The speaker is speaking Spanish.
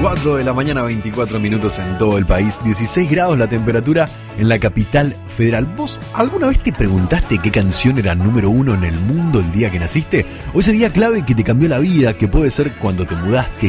4 de la mañana, 24 minutos en todo el país, 16 grados la temperatura en la capital federal. ¿Vos alguna vez te preguntaste qué canción era número 1 en el mundo el día que naciste? ¿O ese día clave que te cambió la vida, que puede ser cuando te mudaste,